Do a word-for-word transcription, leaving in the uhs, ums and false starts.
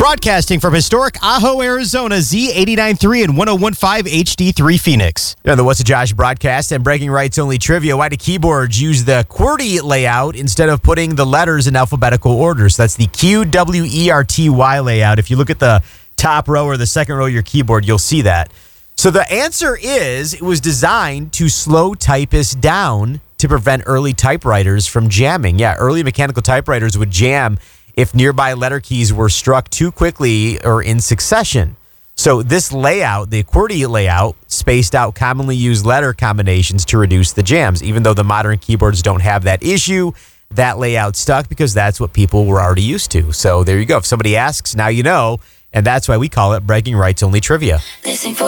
Broadcasting from historic Ajo, Arizona, Z eighty-nine point three and one oh one point five H D three Phoenix. You know, the What's a Josh broadcast and Bragging Rights Only trivia. Why do keyboards use the QWERTY layout instead of putting the letters in alphabetical order? So that's the Q W E R T Y layout. If you look at the top row or the second row of your keyboard, you'll see that. So the answer is it was designed to slow typists down to prevent early typewriters from jamming. Yeah, early mechanical typewriters would jam if nearby letter keys were struck too quickly or in succession. So this layout, the QWERTY layout, spaced out commonly used letter combinations to reduce the jams. Even though the modern keyboards don't have that issue, that layout stuck because that's what people were already used to. So there you go. If somebody asks, now you know, and that's why we call it Bragging Rights Only Trivia. Listen for